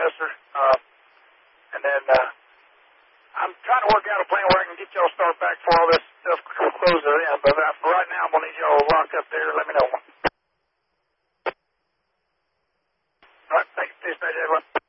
compressor. And then I'm trying to work out a plan where I can get y'all started back before all this stuff closes in. But for right now, I'm going to need y'all to lock up there. Let me know. All right, thank you. Peace, everyone.